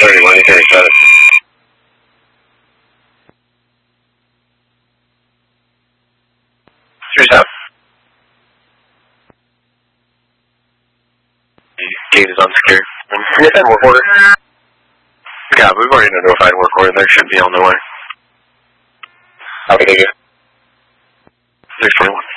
31, you carry 7. Gate is unsecured. Yes, and work order. Yeah, we've already notified work order. They should be on their way. How can they get? 621.